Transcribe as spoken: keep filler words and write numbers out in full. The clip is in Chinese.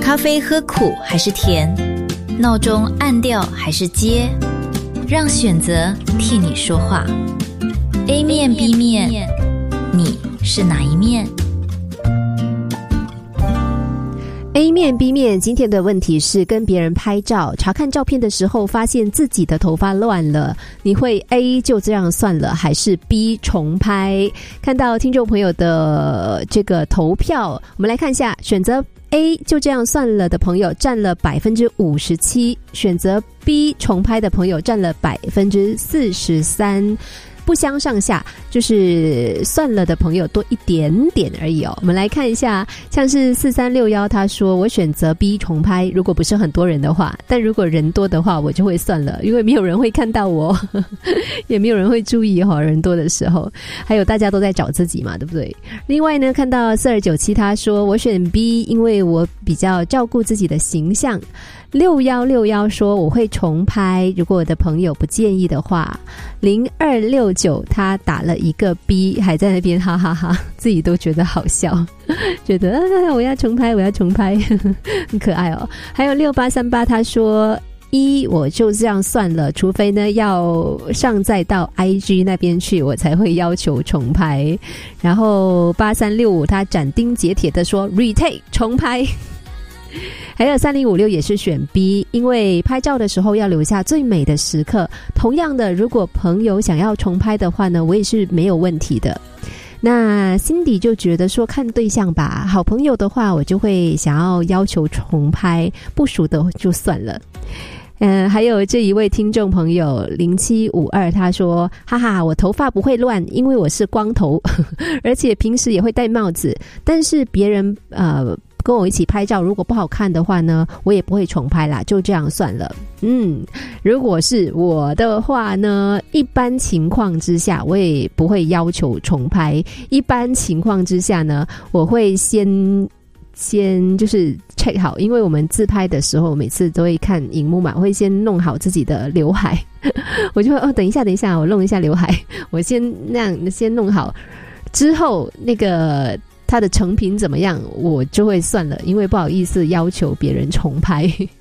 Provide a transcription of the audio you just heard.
咖啡喝苦还是甜？闹钟按掉还是接？让选择替你说话。A 面 B 面，你是哪一面？ A 面 B 面，今天的问题是跟别人拍照，查看照片的时候发现自己的头发乱了，你会 A 就这样算了，还是 B 重拍？看到听众朋友的这个投票，我们来看一下，选择 A 就这样算了的朋友占了 百分之五十七， 选择 B 重拍的朋友占了 百分之四十三，不相上下，就是算了的朋友多一点点而已哦。我们来看一下，像是四三六一，他说我选择 B 重拍，如果不是很多人的话，但如果人多的话我就会算了，因为没有人会看到我也没有人会注意哦，人多的时候，还有大家都在找自己嘛，对不对？另外呢，看到四二九七，他说我选 B， 因为我比较照顾自己的形象。六一六一说我会重拍，如果我的朋友不介意的话。零二六九他打了一个 B， 还在那边哈哈哈哈，自己都觉得好笑，觉得、啊、我要重拍我要重拍很可爱哦。还有六八三八他说一，我就这样算了，除非呢要上载到 I G 那边去，我才会要求重拍。然后八三六五他斩钉截铁的说 retake 重拍。还有三零五六也是选 B， 因为拍照的时候要留下最美的时刻。同样的，如果朋友想要重拍的话呢，我也是没有问题的。那 Cindy 就觉得说看对象吧，好朋友的话我就会想要要求重拍，不熟的就算了。嗯，还有这一位听众朋友零七五二他说哈哈，我头发不会乱，因为我是光头而且平时也会戴帽子，但是别人呃跟我一起拍照，如果不好看的话呢，我也不会重拍啦，就这样算了。嗯，如果是我的话呢，一般情况之下我也不会要求重拍，一般情况之下呢，我会先先就是 check 好，因为我们自拍的时候每次都会看荧幕嘛，我会先弄好自己的刘海我就会哦，等一下等一下我弄一下刘海，我先那样先弄好之后，那个它的成品怎么样我就会算了，因为不好意思要求别人重拍